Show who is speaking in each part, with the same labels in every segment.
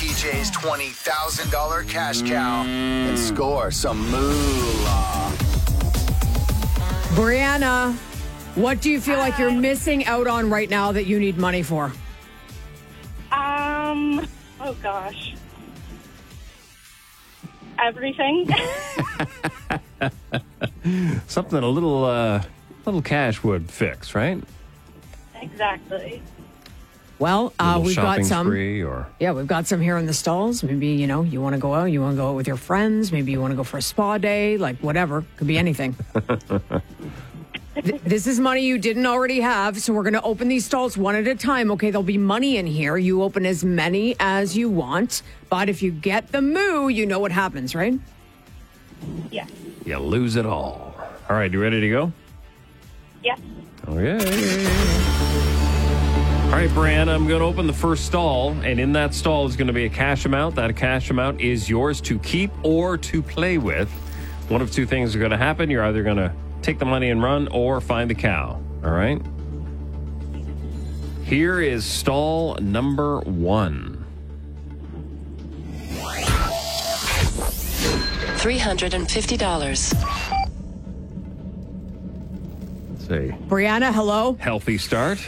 Speaker 1: PJ's $20,000 cash cow and score some moolah.
Speaker 2: Brianna, what do you feel like you're missing out on right now that you need money for?
Speaker 3: Oh gosh. Everything.
Speaker 4: Something a little cash would fix, right?
Speaker 3: Exactly.
Speaker 2: Well, we've got some.
Speaker 4: Yeah,
Speaker 2: we've got some here in the stalls. Maybe, you want to go out. You want to go out with your friends. Maybe you want to go for a spa day. Like, whatever. Could be anything. This is money you didn't already have. So we're going to open these stalls one at a time. Okay, there'll be money in here. You open as many as you want. But if you get the moo, you know what happens, right?
Speaker 3: Yes.
Speaker 4: You lose it all. All right, you ready to go?
Speaker 3: Yes.
Speaker 4: Okay. All right, Brianna, I'm going to open the first stall, and in that stall is going to be a cash amount. That cash amount is yours to keep or to play with. One of two things are going to happen. You're either going to take the money and run or find the cow. All right? Here is stall number 1.
Speaker 5: $350.
Speaker 4: Let's see.
Speaker 2: Brianna, hello?
Speaker 4: Healthy start.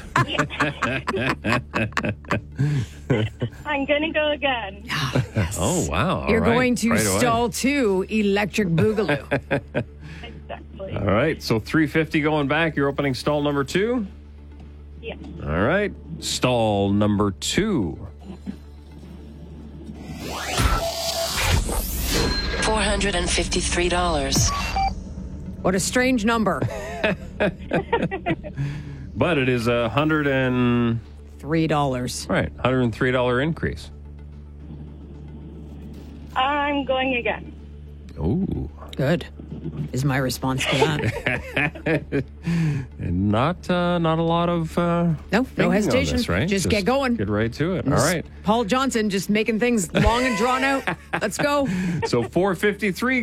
Speaker 3: I'm going to go again.
Speaker 2: Yes.
Speaker 4: Oh, wow. All
Speaker 2: You're
Speaker 4: right.
Speaker 2: going to
Speaker 4: Right away.
Speaker 2: stall 2, Electric Boogaloo.
Speaker 3: Exactly.
Speaker 4: All right, so $350 going back. You're opening stall number 2.
Speaker 3: Yes.
Speaker 4: All right, stall number 2.
Speaker 5: $453.
Speaker 2: What a strange number.
Speaker 4: But it is $103
Speaker 2: $3.
Speaker 4: increase.
Speaker 3: I'm going again.
Speaker 4: Ooh.
Speaker 2: Good, is my response to that.
Speaker 4: And not a lot of
Speaker 2: No
Speaker 4: thinking on
Speaker 2: hesitation.
Speaker 4: this, right?
Speaker 2: Just get going.
Speaker 4: Get right to it. All right.
Speaker 2: Paul Johnson just making things long and drawn out. Let's go.
Speaker 4: So $453